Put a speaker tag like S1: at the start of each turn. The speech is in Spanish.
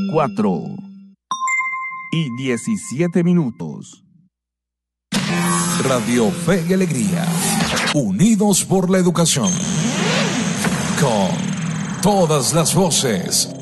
S1: 4:17.
S2: Radio Fe y Alegría, unidos por la educación, con todas las voces.